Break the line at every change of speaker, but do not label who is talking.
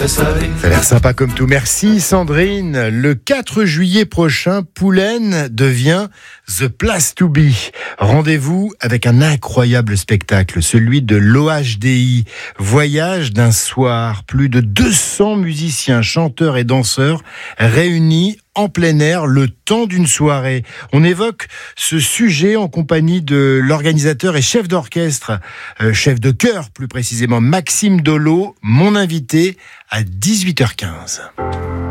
Ça a l'air sympa comme tout. Merci Sandrine. Le 4 juillet prochain, Poulaine devient The Place to Be. Rendez-vous avec un incroyable spectacle, celui de l'OHDI. Voyage d'un soir. Plus de 200 musiciens, chanteurs et danseurs réunis en plein air le temps d'une soirée. On évoque ce sujet en compagnie de l'organisateur et chef d'orchestre, chef de chœur plus précisément, Maxime Dolo, mon invité à 18h15.